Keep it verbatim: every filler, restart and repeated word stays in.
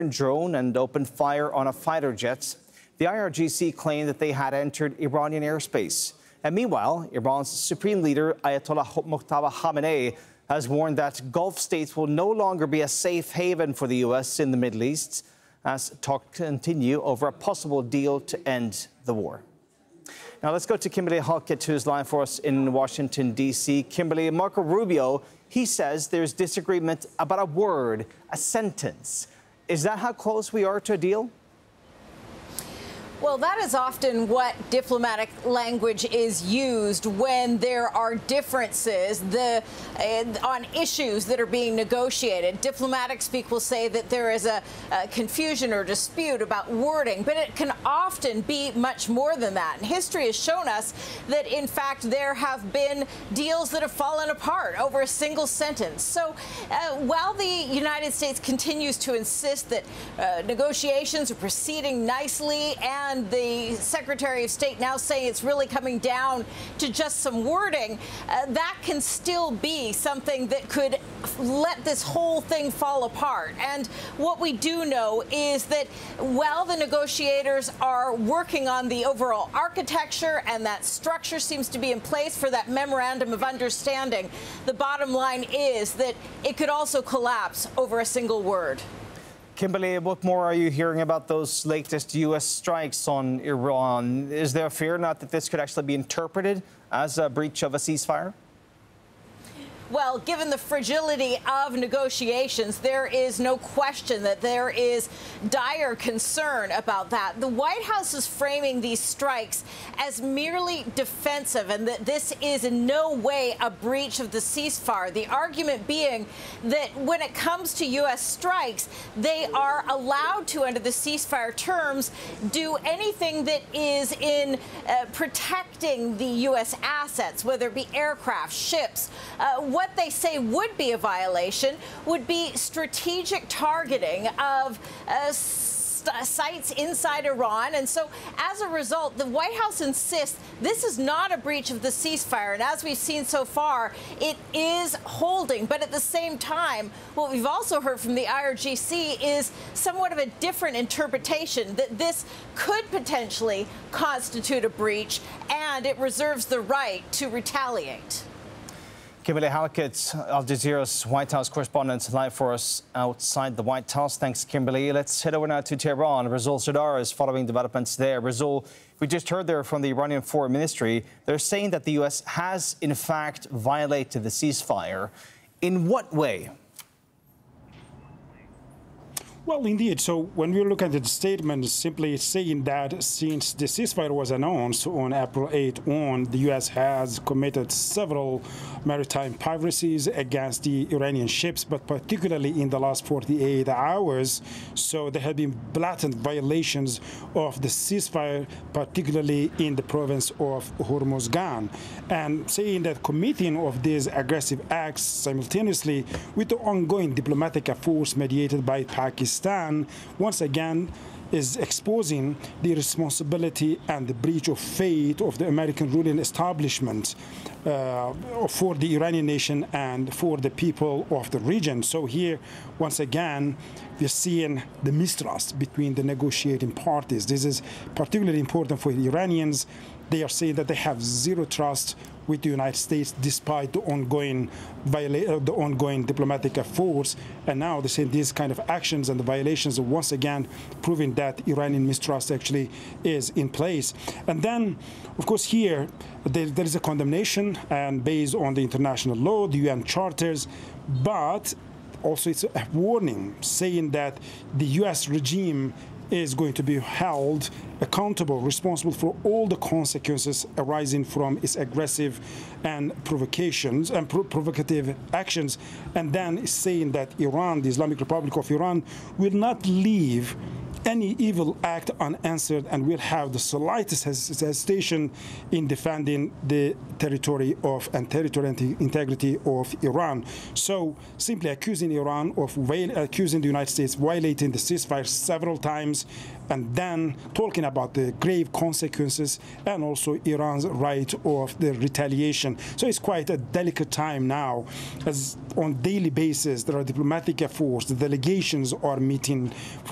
drone and opened fire on a fighter jet. The I R G C claimed that they had entered Iranian airspace. And meanwhile, Iran's supreme leader, Ayatollah Mojtaba Khamenei, has warned that Gulf states will no longer be a safe haven for the U S in the Middle East as talks continue over a possible deal to end the war. Now let's go to Kimberly Halkett, who's live for us in Washington, D C Kimberly, Marco Rubio, he says there's disagreement about a word, a sentence. Is that how close we are to a deal? Well, that is often what diplomatic language is used when there are differences the, uh, on issues that are being negotiated. Diplomatic speak will say that there is a, a confusion or dispute about wording, but it can often be much more than that. And history has shown us that, in fact, there have been deals that have fallen apart over a single sentence. So uh, while the United States continues to insist that uh, negotiations are proceeding nicely, and And the Secretary of State now saying it's really coming down to just some wording, uh, that can still be something that could let this whole thing fall apart. And what we do know is that while the negotiators are working on the overall architecture and that structure seems to be in place for that memorandum of understanding, the bottom line is that it could also collapse over a single word. Kimberly, what more are you hearing about those latest U S strikes on Iran? Is there a fear not that this could actually be interpreted as a breach of a ceasefire? Well, given the fragility of negotiations, there is no question that there is dire concern about that. The White House is framing these strikes as merely defensive and that this is in no way a breach of the ceasefire. The argument being that when it comes to U S strikes, they are allowed to, under the ceasefire terms, do anything that is in uh, protecting the U S assets, whether it be aircraft, ships. Uh, What they say would be a violation would be strategic targeting of uh, sites inside Iran. And so as a result, the White House insists this is not a breach of the ceasefire. And as we've seen so far, it is holding. But at the same time, what we've also heard from the I R G C is somewhat of a different interpretation, that this could potentially constitute a breach and it reserves the right to retaliate. Kimberly Halkett, Al Jazeera's White House correspondent, live for us outside the White House. Thanks, Kimberly. Let's head over now to Tehran. Rasul Sardar is following developments there. Rasul, we just heard there from the Iranian Foreign Ministry. They're saying that the U S has, in fact, violated the ceasefire. In what way? Well, indeed. So when we look at the statement, simply saying that since the ceasefire was announced on April eighth on, the U S has committed several maritime piracies against the Iranian ships, but particularly in the last forty-eight hours. So there have been blatant violations of the ceasefire, particularly in the province of Hormozgan, and saying that committing of these aggressive acts simultaneously with the ongoing diplomatic efforts mediated by Pakistan Pakistan, once again, is exposing the responsibility and the breach of faith of the American ruling establishment uh, for the Iranian nation and for the people of the region. So here, once again, we're seeing the mistrust between the negotiating parties. This is particularly important for the Iranians. They are saying that they have zero trust with the United States despite the ongoing viola the ongoing diplomatic efforts. And now they say these kind of actions and the violations are once again proving that Iranian mistrust actually is in place. And then, of course, here there, there is a condemnation and based on the international law, the U N charters, but also it's a warning saying that the U S regime is going to be held accountable, responsible for all the consequences arising from its aggressive and provocations and pro provocative actions, and then saying that Iran, the Islamic Republic of Iran, will not leave any evil act unanswered and will have the slightest hesitation in defending the territory of and territorial integrity of Iran. So simply accusing Iran of accusing the United States violating the ceasefire several times, and then talking about the grave consequences and also Iran's right of the retaliation. So it's quite a delicate time now, as on daily basis there are diplomatic efforts, the delegations are meeting